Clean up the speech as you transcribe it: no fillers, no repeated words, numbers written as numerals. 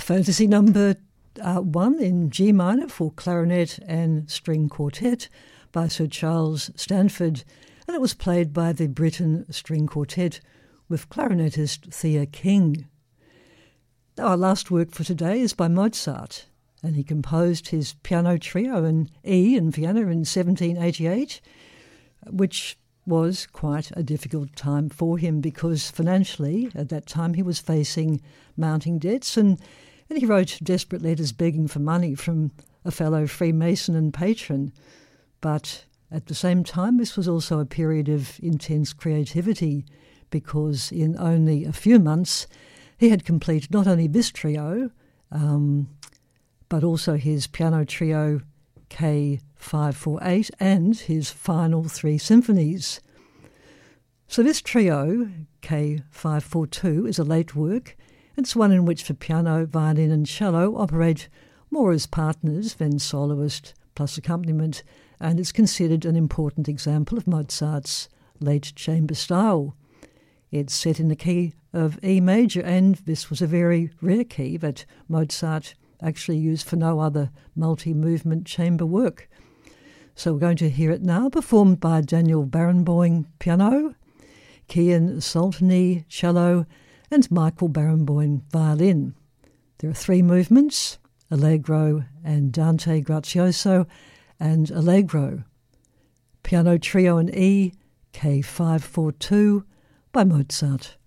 Fantasy number 1 in G minor for clarinet and string quartet by Sir Charles Stanford, and it was played by the Britten String Quartet with clarinetist Thea King. Now, our last work for today is by Mozart, and he composed his piano trio in E in Vienna in 1788, which was quite a difficult time for him because financially at that time he was facing mounting debts, and he wrote desperate letters begging for money from a fellow Freemason and patron. But at the same time, this was also a period of intense creativity because in only a few months he had completed not only this trio, but also his piano trio K548 and his final 3 symphonies. So this trio, K542, is a late work. It's one in which the piano, violin and cello operate more as partners than soloist plus accompaniment, and it's considered an important example of Mozart's late chamber style. It's set in the key of E major, and this was a very rare key that Mozart actually used for no other multi-movement chamber work. So we're going to hear it now, performed by Daniel Barenboim piano, Kian Soltany cello, and Michael Barenboim violin. There are 3 movements, Allegro, Andante Grazioso, and Allegro. Piano trio in E, K542 by Mozart.